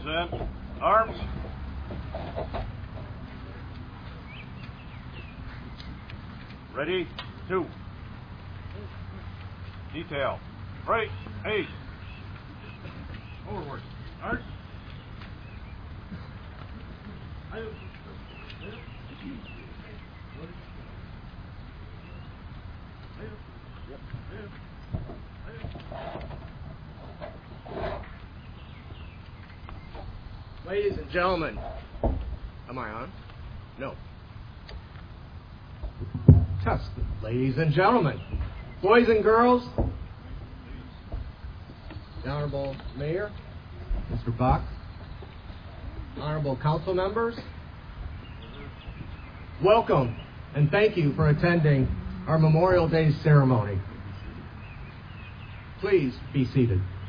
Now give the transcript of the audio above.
Present. Arms. Ready? 2. Detail. Right. 8. Forward. Arch. Ladies and gentlemen, am I on? No. Test. Ladies and gentlemen, boys and girls, the Honorable Mayor, Mr. Buck, Honorable Council members, welcome and thank you for attending our Memorial Day ceremony. Please be seated.